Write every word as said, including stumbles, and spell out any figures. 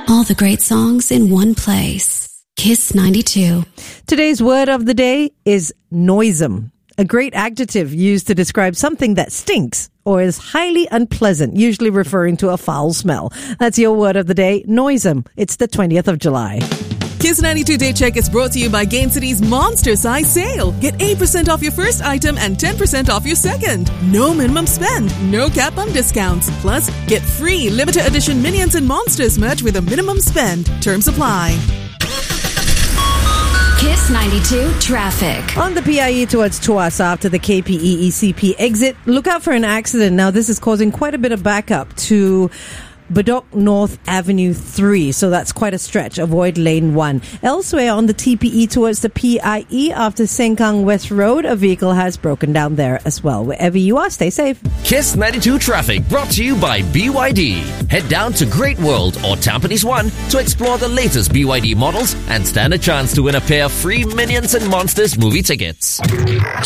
All the great songs in one place. Kiss ninety-two. Today's word of the day is noisome, a great adjective used to describe something that stinks or is highly unpleasant, usually referring to a foul smell. That's your word of the day, noisome. It's the twentieth of July. Kiss ninety-two Day Check is brought to you by Gain City's Monster Size Sale. Get eight percent off your first item and ten percent off your second. No minimum spend, no cap on discounts. Plus, get free limited edition Minions and Monsters merch with a minimum spend. Terms apply. Kiss ninety-two traffic. On the P I E towards Tuas after the K P E E C P exit, look out for an accident. Now, this is causing quite a bit of backup to Bedok North Avenue three, so that's quite a stretch. Avoid lane one. Elsewhere on the T P E towards the P I E after Sengkang West Road, a vehicle has broken down there as well. Wherever you are, stay safe. Kiss ninety-two Traffic brought to you by B Y D. Head down to Great World or Tampines One to explore the latest B Y D models and stand a chance to win a pair of free Minions and Monsters movie tickets.